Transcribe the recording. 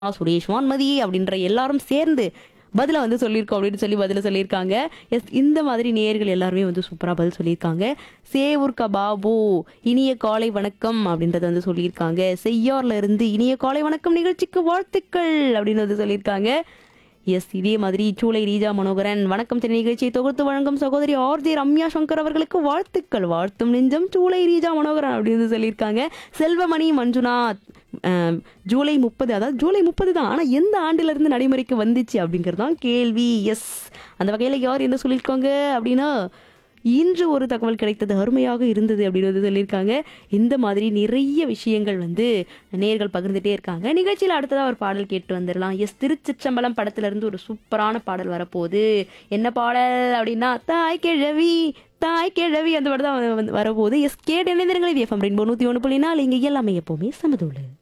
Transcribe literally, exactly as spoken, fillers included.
சுரேஷ், வான்மதி அப்படின்ற எல்லாரும் சேர்ந்து பதில வந்து சொல்லியிருக்கோம் அப்படின்னு சொல்லி பதில சொல்லியிருக்காங்க. எஸ் இந்த மாதிரி நேயர்கள் எல்லாருமே வந்து சூப்பரா பதில் சொல்லியிருக்காங்க. சேவூர்கா பாபு இனிய காலை வணக்கம் அப்படின்றத வந்து சொல்லியிருக்காங்க. செய்யார்ல இருந்து இனிய காலை வணக்கம் நிகழ்ச்சிக்கு வாழ்த்துக்கள் அப்படின்னு வந்து சொல்லியிருக்காங்க. எஸ் இதே மாதிரி சூளை ரீஜா மனோகரன் வணக்கம் சென்னை நிகழ்ச்சியை தொகுத்து வழங்கும் சகோதரி ஆர்ஜே ரம்யா சங்கர் அவர்களுக்கு வாழ்த்துக்கள் வாழ்த்தும் நெஞ்சம் சூளை ரீஜா மனோகரன் அப்படின்னு சொல்லியிருக்காங்க. செல்வமணி மஞ்சுநாத் அஹ், ஜூலை முப்பது அதாவது ஜூலை முப்பது தான், ஆனால் எந்த ஆண்டிலிருந்து நடைமுறைக்கு வந்துச்சு அப்படிங்கிறது தான் கேள்வி. எஸ் அந்த வகையில் யார் என்ன சொல்லியிருக்காங்க அப்படின்னா இன்று ஒரு தகவல் கிடைத்தது அருமையாக இருந்தது அப்படின்னு வந்து சொல்லியிருக்காங்க. இந்த மாதிரி நிறைய விஷயங்கள் வந்து நேர்கள் பகிர்ந்துட்டே இருக்காங்க. நிகழ்ச்சியில் அடுத்ததாக ஒரு பாடல் கேட்டு வந்துடலாம். எஸ் திருச்சிற்றம்பலம் படத்திலிருந்து ஒரு சூப்பரான பாடல் வரப்போகுது. என்ன பாடல் அப்படின்னா தாய் கிழவி தாய் கிழவி அந்த பாடல் தான் வந்து வரப்போகுது. எஸ் கேட்டு இணைந்திருங்கள். இது எஃப்எம் ரெயின்போ நூற்றி ஒன்று புள்ளி நாலு இங்கே எல்லாமே எப்போவுமே சமதூளு.